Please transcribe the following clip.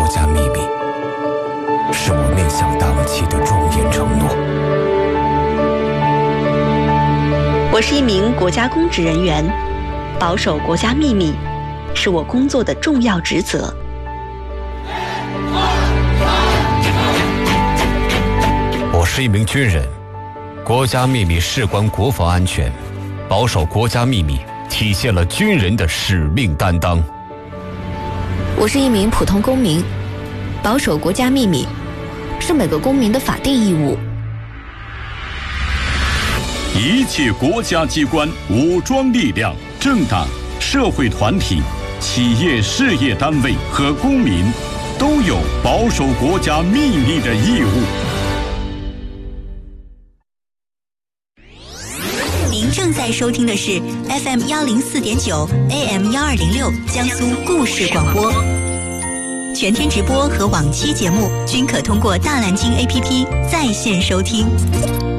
家秘密，是我面向党旗的庄严承诺。 我是一名国家公职人员，保守国家秘密是我工作的重要职责。 我是一名军人，国家秘密事关国防安全，保守国家秘密体现了军人的使命担当。 我是一名普通公民，保守国家秘密是每个公民的法定义务。 一切国家机关、武装力量、政党、社会团体、企业事业单位和公民都有保守国家秘密的义务。 您正在收听的是 FM 104.9 AM 1206江苏故事广播，全天直播和往期节目均可通过大蓝鲸 APP 在线收听。